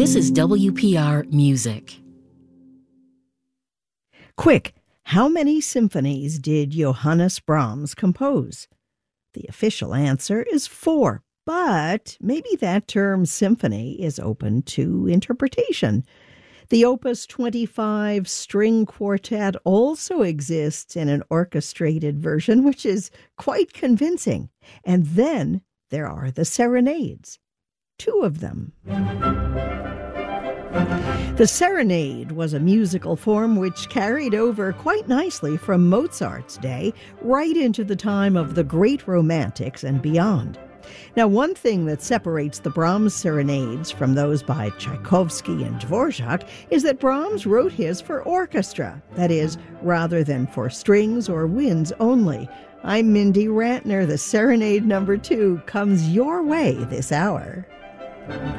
This is WPR Music. Quick, how many symphonies did Johannes Brahms compose? The official answer is 4, but maybe that term symphony is open to interpretation. The Opus 25 string quartet also exists in an orchestrated version, which is quite convincing. And then there are the serenades, 2 of them. The serenade was a musical form which carried over quite nicely from Mozart's day right into the time of the great Romantics and beyond. Now, one thing that separates the Brahms serenades from those by Tchaikovsky and Dvorak is that Brahms wrote his for orchestra, that is, rather than for strings or winds only. I'm Mindy Rantner. The Serenade number 2 comes your way this hour.